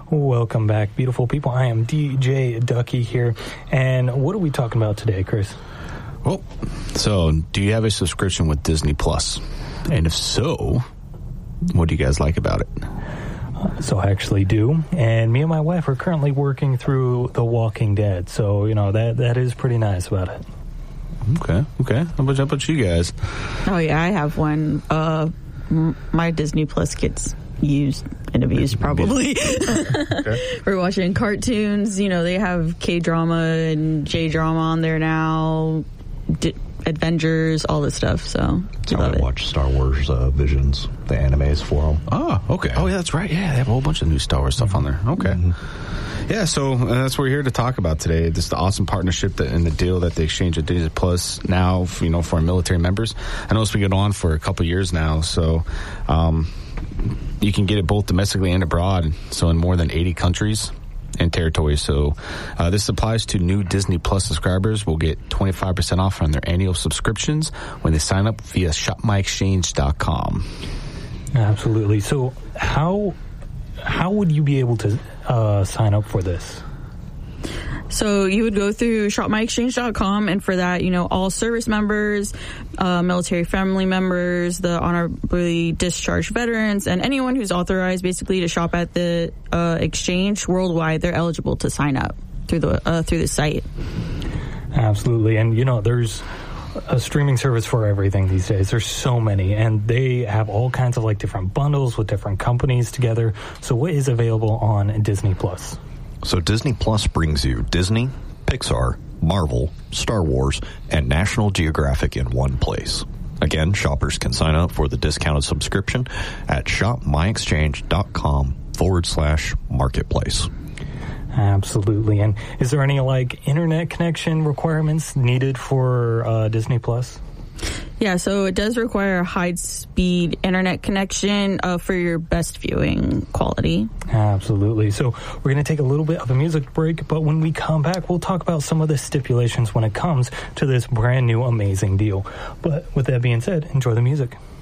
Welcome back, beautiful people. I am DJ Ducky here. And what are we talking about today, Chris? Well, so do you have a subscription with Disney Plus? And if so, what do you guys like about it? So I actually do. And me and my wife are currently working through The Walking Dead. So, that is pretty nice about it. Okay. How about you guys? Oh, yeah, I have one. My Disney Plus gets used and abused, probably. Okay. We're watching cartoons. They have K-drama and J-drama on there now, Avengers, all this stuff. So I watch Star Wars Visions, the animes for them. Oh, okay. Oh, yeah, that's right. Yeah, they have a whole bunch of new Star Wars stuff on there. Okay. Mm-hmm. Yeah, so that's what we're here to talk about today. This is the awesome partnership and the deal that the exchange of Disney Plus now, for our military members. I know it's been going on for a couple years now, so you can get it both domestically and abroad, so in more than 80 countries and territories. So this applies to new Disney Plus subscribers. Will get 25% off on their annual subscriptions when they sign up via shopmyexchange.com. Absolutely. So how would you be able to sign up for this? So you would go through shopmyexchange.com, and for that, all service members, military family members, the honorably discharged veterans, and anyone who's authorized basically to shop at the exchange worldwide, they're eligible to sign up through the site. Absolutely. And, there's a streaming service for everything these days. There's so many, and they have all kinds of different bundles with different companies together. So what is available on Disney Plus? So Disney Plus brings you Disney, Pixar, Marvel, Star Wars, and National Geographic in one place. Again, shoppers can sign up for the discounted subscription at shopmyexchange.com/marketplace. Absolutely. And is there any internet connection requirements needed for Disney Plus? Yeah, so it does require a high-speed internet connection for your best viewing quality. Absolutely. So we're going to take a little bit of a music break, but when we come back, we'll talk about some of the stipulations when it comes to this brand new amazing deal. But with that being said, enjoy the music.